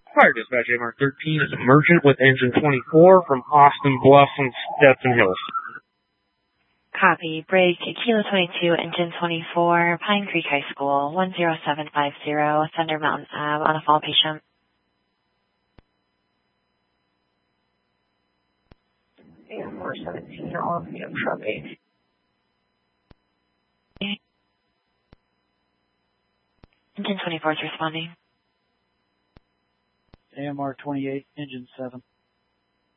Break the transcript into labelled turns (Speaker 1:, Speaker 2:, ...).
Speaker 1: Fire dispatch AMR 13 is emergent with engine 24 from Austin Bluffs and Stetson Hills.
Speaker 2: Copy. Break Kilo 22, engine 24, Pine Creek High School, 10750, Thunder Mountain Ave, on a fall patient.
Speaker 3: AMR 17, all of you, truck 8.
Speaker 2: Engine 24 is responding.
Speaker 4: AMR 28, engine 7.